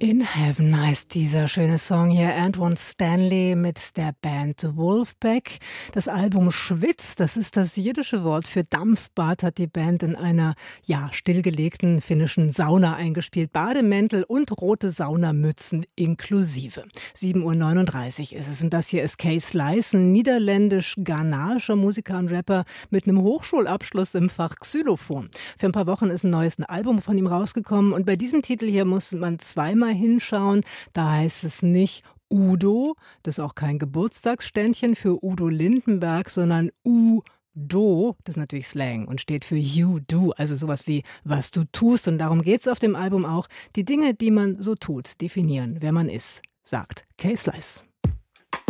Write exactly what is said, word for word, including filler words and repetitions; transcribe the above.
In Heaven heißt dieser schöne Song hier. Antwon Stanley mit der Band Wolfpack. Das Album Schwitz, das ist das jiddische Wort für Dampfbad, hat die Band in einer, ja, stillgelegten finnischen Sauna eingespielt. Bademäntel und rote Saunamützen inklusive. sieben Uhr neununddreißig ist es und das hier ist Kay Slice, ein niederländisch-ghanaischer Musiker und Rapper mit einem Hochschulabschluss im Fach Xylophon. Für ein paar Wochen ist ein neues Album von ihm rausgekommen und bei diesem Titel hier muss man zweimal hinschauen. Da heißt es nicht Udo, das ist auch kein Geburtstagsständchen für Udo Lindenberg, sondern U-Do, das ist natürlich Slang und steht für You Do, also sowas wie was du tust. Und darum geht es auf dem Album auch, die Dinge, die man so tut, definieren, wer man ist, sagt Kay Slice.